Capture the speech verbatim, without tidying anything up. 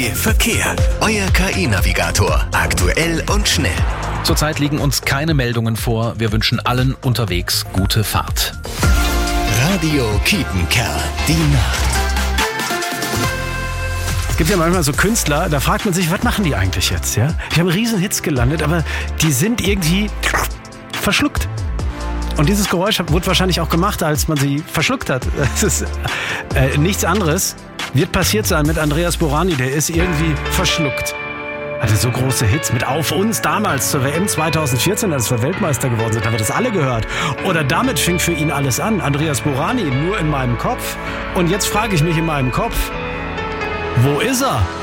Verkehr. Euer K I-Navigator. Aktuell und schnell. Zurzeit liegen uns keine Meldungen vor. Wir wünschen allen unterwegs gute Fahrt. Radio Kiepenkerl. Die Nacht. Es gibt ja manchmal so Künstler, da fragt man sich, was machen die eigentlich jetzt? Ja? Die haben riesen Hits gelandet, aber die sind irgendwie verschluckt. Und dieses Geräusch wurde wahrscheinlich auch gemacht, als man sie verschluckt hat. Das ist äh, nichts anderes. Wird passiert sein mit Andreas Borani, der ist irgendwie verschluckt. Hatte so große Hits mit Auf uns damals zur W M zwanzig vierzehn, als wir Weltmeister geworden sind, haben wir das alle gehört. Oder damit fing für ihn alles an. Andreas Borani nur in meinem Kopf. Und jetzt frage ich mich in meinem Kopf, wo ist er?